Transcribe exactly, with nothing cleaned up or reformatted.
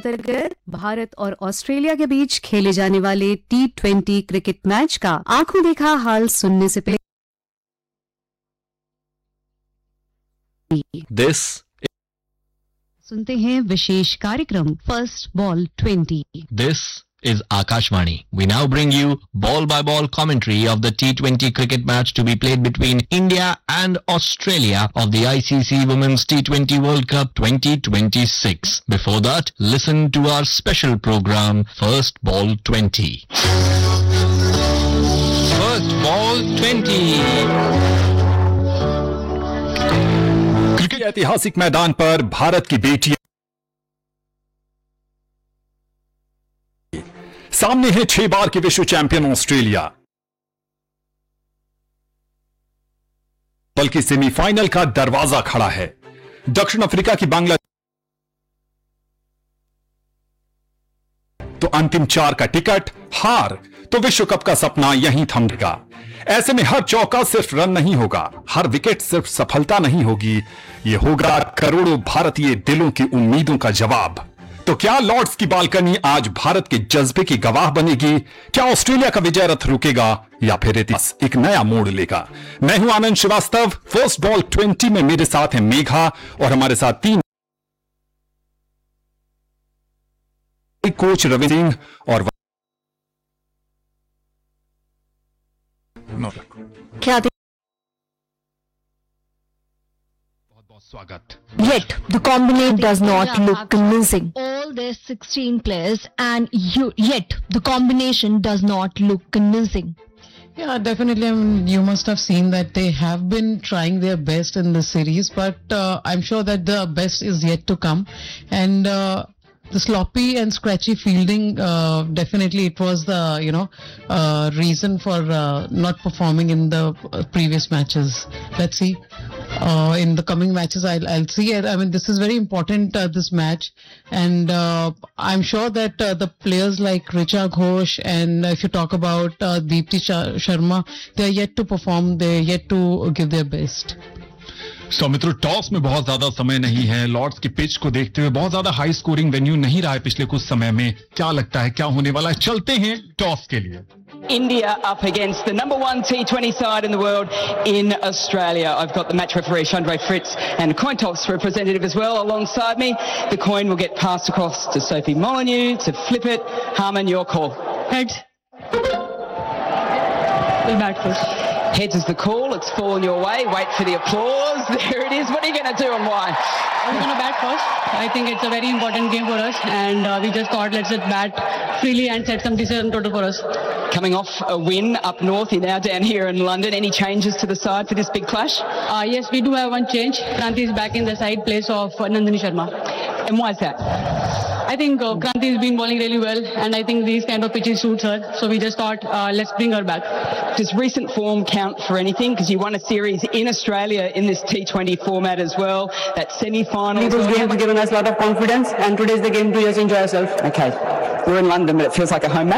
अंतर्गत भारत और ऑस्ट्रेलिया के बीच खेले जाने वाले टी ट्वेंटी क्रिकेट मैच का आंखों देखा हाल सुनने से पहले This सुनते हैं विशेष कार्यक्रम first ball twenty. This is Akashvani. We now bring you ball-by-ball commentary of the T twenty cricket match to be played between India and Australia of the I C C Women's T twenty World Cup twenty twenty-six. Before that, listen to our special program, First Ball twenty. First Ball twenty. Cricket ऐतिहासिक मैदान पर भारत की बेटियां सामने है छह बार के विश्व चैंपियन ऑस्ट्रेलिया, बल्कि सेमीफाइनल का दरवाजा खड़ा है. दक्षिण अफ्रीका की बांग्लादेश तो अंतिम चार का टिकट, हार तो विश्व कप का सपना यहीं थम गया. ऐसे में हर चौका सिर्फ रन नहीं होगा, हर विकेट सिर्फ सफलता नहीं होगी, यह होगा करोड़ों भारतीय दिलों की उम्मीदों का जवाब. तो क्या लॉर्ड्स की बालकनी आज भारत के जज्बे की गवाह बनेगी? क्या ऑस्ट्रेलिया का विजय रथ रुकेगा या फिर इतिहास एक नया मोड़ लेगा? मैं हूं आनंद श्रीवास्तव. फर्स्ट बॉल ट्वेंटी में मेरे साथ है मेघा और हमारे साथ तीन कोच रविंद्र सिंह और क्या स्वागत. Yet the combination does not look convincing. All their sixteen players, and you, yet the combination does not look convincing. Yeah, definitely. I mean, you must have seen that they have been trying their best in this series, but uh, I'm sure that the best is yet to come. And uh, the sloppy and scratchy fielding, uh, definitely it was the, you know, uh, reason for uh, not performing in the uh, previous matches. Let's see. Uh, in the coming matches, I'll, I'll see. I mean, this is very important, uh, this match. And uh, I'm sure that uh, the players like Richa Ghosh and if you talk about uh, Deepti Sharma, they're yet to perform. They're yet to give their best. सो मित्रों, toss में बहुत ज्यादा समय नहीं है. Lord's की pitch को देखते हुए बहुत ज्यादा हाई स्कोरिंग वेन्यू नहीं रहा है पिछले कुछ समय में. क्या लगता है क्या होने वाला है? चलते हैं टॉस के लिए. India up against the number one T twenty side in the world in Australia. I've got the match referee Chandra Fritz and coin toss representative as well alongside me. The coin will get passed across to Sophie Molyneux to flip it. Harman, your call. Heads. We'll bat first. Heads is the call. It's fallen your way. Wait for the applause. There it is. What are you going to do and why? I'm going to bat first. I think it's a very important game for us, and uh, we just thought let's just bat freely and set some decent total for us. Coming off a win up north, you're now down here in London. Any changes to the side for this big clash? Uh, yes, we do have one change. Kranti is back in the side place of uh, Nandini Sharma. And why is that? I think uh, Kranti has been bowling really well, and I think these kind of pitches suits her. So we just thought, uh, let's bring her back. Does recent form count for anything? Because you won a series in Australia in this T twenty format as well. That semi-final. This game has given us a lot of confidence, and today's the game to just enjoy ourselves. Okay, we're in London, but it feels like a home match.